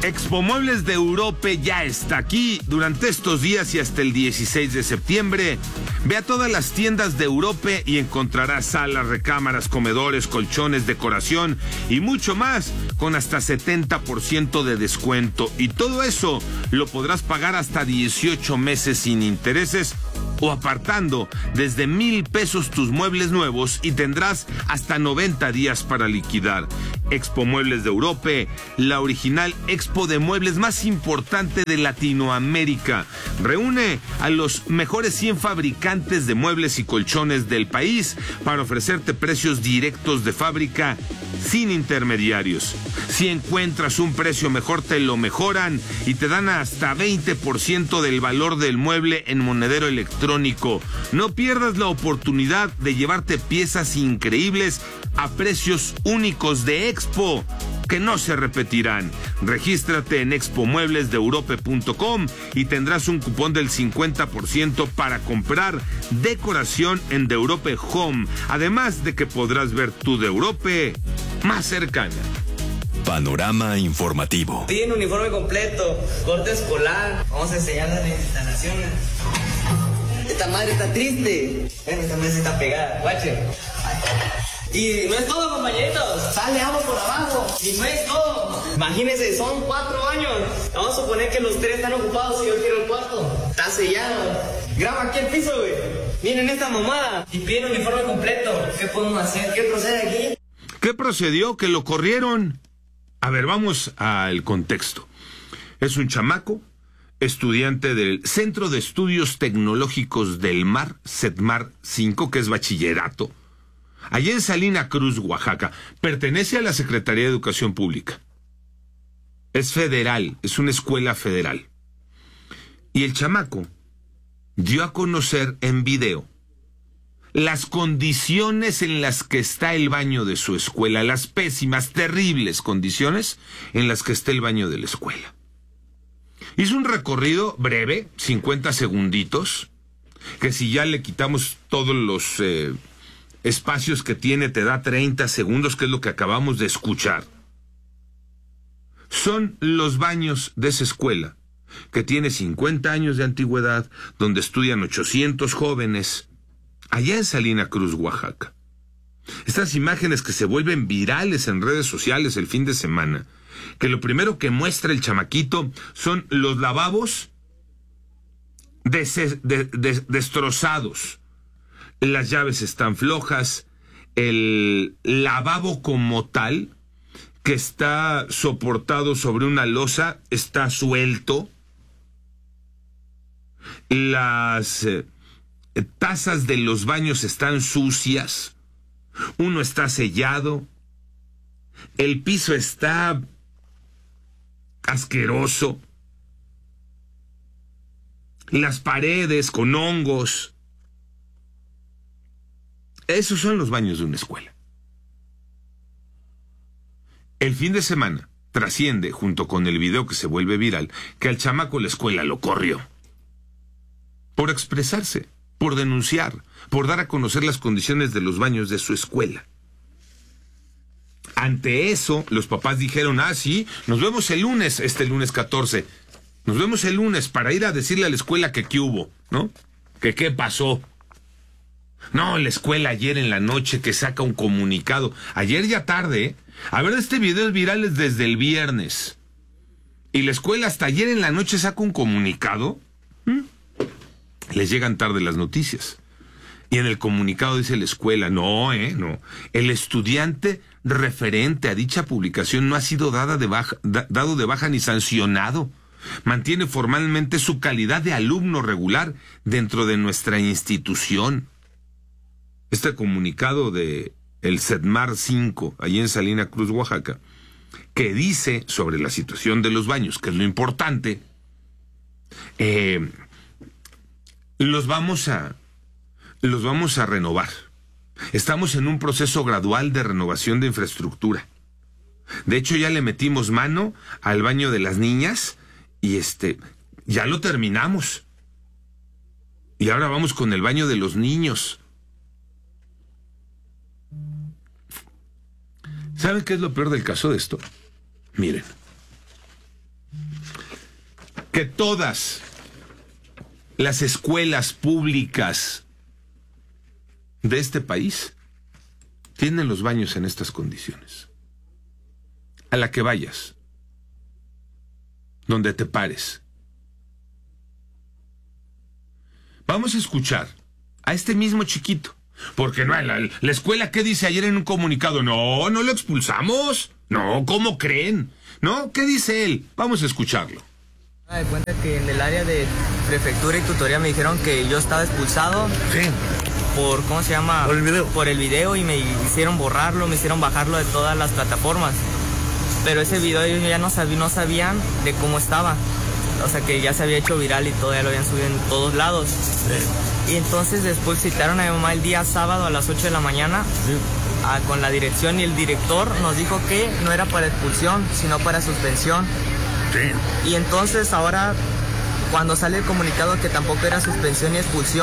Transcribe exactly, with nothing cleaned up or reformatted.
Expo Muebles de Europe ya está aquí. Durante estos días y hasta el dieciséis de septiembre, ve a todas las tiendas de Europe y encontrarás salas, recámaras, comedores, colchones, decoración y mucho más con hasta setenta por ciento de descuento. Y todo eso lo podrás pagar hasta dieciocho meses sin intereses o apartando desde mil pesos tus muebles nuevos y tendrás hasta noventa días para liquidar. Expo Muebles de Europe, la original expo de muebles más importante de Latinoamérica. Reúne a los mejores cien fabricantes de muebles y colchones del país para ofrecerte precios directos de fábrica sin intermediarios. Si encuentras un precio mejor, te lo mejoran y te dan hasta veinte por ciento del valor del mueble en monedero electrónico. No pierdas la oportunidad de llevarte piezas increíbles a precios únicos de Expo que no se repetirán. Regístrate en expo muebles de europe punto com y tendrás un cupón del cincuenta por ciento para comprar decoración en The Europe Home, además de que podrás ver tu The Europe más cercana. Panorama informativo. Piden uniforme completo, corte escolar, vamos a enseñar las instalaciones. Esta madre está triste. Bueno, esta mesa está pegada, guache. Y no es todo, compañeritos. Sale agua por abajo. Y no es todo. Imagínense, son cuatro años. Vamos a suponer que los tres están ocupados y yo quiero el cuarto. Está sellado. Graba aquí el piso, güey. Miren esta mamada. Y piden uniforme completo. ¿Qué podemos hacer? ¿Qué procede aquí? ¿Qué procedió? Que lo corrieron. A ver, vamos al contexto. Es un chamaco, estudiante del Centro de Estudios Tecnológicos del Mar, CETMAR cinco, que es bachillerato, allá en Salina Cruz, Oaxaca. Pertenece a la Secretaría de Educación Pública. Es federal, es una escuela federal. Y el chamaco dio a conocer en video las condiciones en las que está el baño de su escuela, las pésimas, terribles condiciones en las que está el baño de la escuela. Hizo un recorrido breve, cincuenta segunditos, que si ya le quitamos todos los eh, espacios que tiene, te da treinta segundos, que es lo que acabamos de escuchar. Son los baños de esa escuela, que tiene cincuenta años de antigüedad, donde estudian ochocientos jóvenes, allá en Salina Cruz, Oaxaca. Estas imágenes que se vuelven virales en redes sociales el fin de semana, que lo primero que muestra el chamaquito son los lavabos des- de- de- destrozados. Las llaves están flojas, el lavabo como tal, que está soportado sobre una losa, está suelto. Las eh, tazas de los baños están sucias, uno está sellado, el piso está asqueroso, las paredes con hongos. Esos son los baños de una escuela. El fin de semana trasciende, junto con el video que se vuelve viral, que al chamaco la escuela lo corrió por expresarse, por denunciar, por dar a conocer las condiciones de los baños de su escuela. Ante eso, los papás dijeron, ah, sí, nos vemos el lunes, este lunes catorce, nos vemos el lunes para ir a decirle a la escuela que qué hubo, ¿no? Que qué pasó. No, la escuela ayer en la noche que saca un comunicado, ayer ya tarde, ¿eh? A ver, este video es viral desde el viernes, y la escuela hasta ayer en la noche saca un comunicado. ¿Mm? Les llegan tarde las noticias. Y en el comunicado dice la escuela, no, eh, no. El estudiante referente a dicha publicación no ha sido dada de baja, da, dado de baja ni sancionado. Mantiene formalmente su calidad de alumno regular dentro de nuestra institución. Este comunicado de el CETMAR cinco, allí en Salina Cruz, Oaxaca, que dice sobre la situación de los baños, que es lo importante, eh... Los vamos a, los vamos a renovar. Estamos en un proceso gradual de renovación de infraestructura. De hecho, ya le metimos mano al baño de las niñas y este, ya lo terminamos. Y ahora vamos con el baño de los niños. ¿Saben qué es lo peor del caso de esto? Miren, que todas las escuelas públicas de este país tienen los baños en estas condiciones. A la que vayas, donde te pares. Vamos a escuchar a este mismo chiquito, porque no, la, la escuela, ¿qué dice ayer en un comunicado? No, no lo expulsamos. No, ¿cómo creen? ¿No? ¿Qué dice él? Vamos a escucharlo. Me doy cuenta que en el área de prefectura y tutoría me dijeron que yo estaba expulsado. Sí. Por, ¿cómo se llama? Por el video. Por el video, y me hicieron borrarlo, me hicieron bajarlo de todas las plataformas. Pero ese video ellos ya no, sabí, no sabían de cómo estaba. O sea, que ya se había hecho viral y todo, ya lo habían subido en todos lados. Sí. Y entonces después citaron a mi mamá el día sábado a las ocho de la mañana. Sí. A, con la dirección, y el director nos dijo que no era para expulsión, sino para suspensión. Sí. Y entonces ahora, cuando sale el comunicado que tampoco era suspensión ni expulsión,